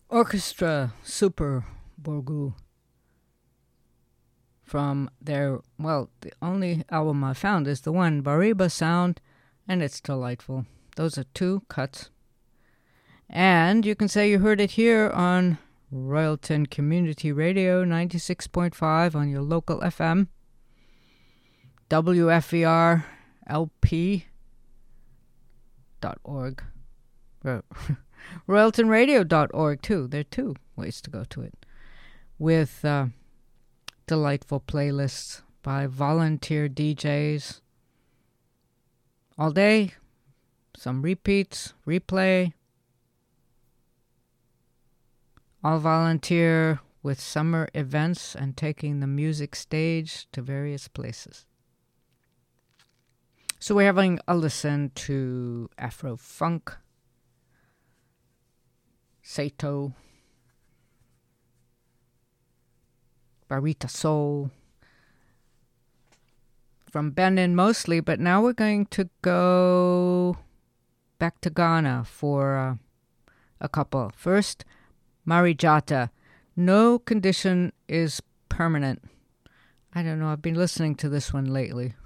Orchestra Super Borgu from their, well, the only album I found is the one, Bariba Sound, and it's delightful. Those are two cuts. And you can say you heard it here on Royalton Community Radio 96.5 on your local FM, WFER LP.org. RoyaltonRadio.org too. There are two ways to go to it. With delightful playlists by volunteer DJs. All day, some repeats, replay. All volunteer with summer events and taking the music stage to various places. So we're having a listen to Afro Funk, Sato, Barita Soul, from Benin mostly, but now we're going to go back to Ghana for a couple. First, Marijata, No Condition is Permanent. I don't know, I've been listening to this one lately